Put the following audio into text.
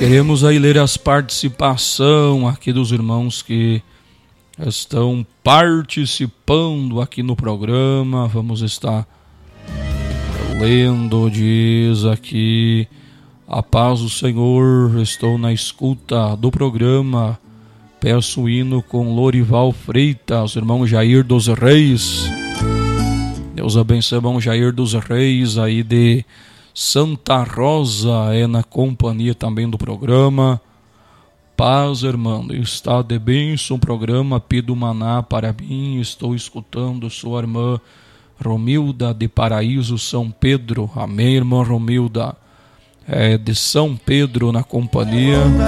Queremos aí ler as participações aqui dos irmãos que estão participando aqui no programa. Vamos estar lendo, diz aqui: a paz do Senhor, estou na escuta do programa. Peço o hino com Lorival Freitas, irmão Jair dos Reis. Deus abençoe, irmão Jair dos Reis, aí de Santa Rosa, é na companhia também do programa. Paz, irmão, está de bênção o programa. Pido maná para mim, estou escutando sua irmã Romilda de Paraíso, São Pedro. Amém, irmã Romilda, de São Pedro na companhia.